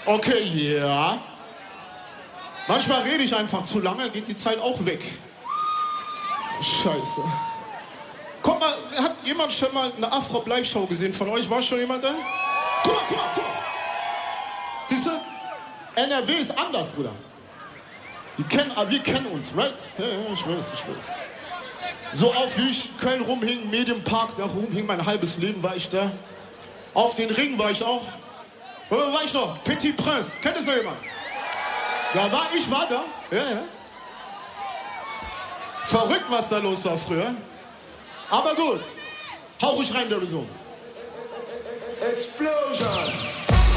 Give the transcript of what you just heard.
Okay, ja. Manchmal rede ich einfach zu lange, geht die Zeit auch weg. Scheiße. Guck mal, hat jemand schon mal eine Afro-Live-Show gesehen? Von euch war schon jemand da? Guck mal. Siehst du? NRW ist anders, Bruder. Wir kennen uns, right? Ja, ich weiß. So oft wie ich Köln rumhing, Medienpark, da rumhing, mein halbes Leben war ich da. Auf den Ring war ich auch. Wo war ich noch? Petit Prince. Kennt das noch jemand? Ja, ich war da. Ja. Verrückt, was da los war früher. Aber gut. Hau ruhig rein, der Vision. Explosion!